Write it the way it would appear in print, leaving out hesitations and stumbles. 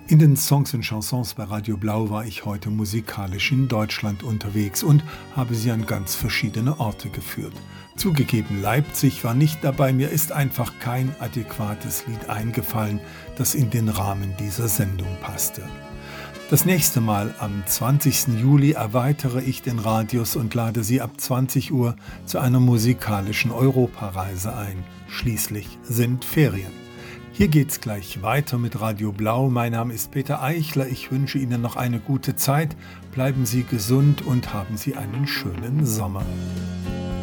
In den Songs und Chansons bei Radio Blau war ich heute musikalisch in Deutschland unterwegs und habe sie an ganz verschiedene Orte geführt. Zugegeben, Leipzig war nicht dabei, mir ist einfach kein adäquates Lied eingefallen, das in den Rahmen dieser Sendung passte. Das nächste Mal am 20. Juli erweitere ich den Radius und lade Sie ab 20 Uhr zu einer musikalischen Europareise ein. Schließlich sind Ferien. Hier geht's gleich weiter mit Radio Blau. Mein Name ist Peter Eichler. Ich wünsche Ihnen noch eine gute Zeit. Bleiben Sie gesund und haben Sie einen schönen Sommer.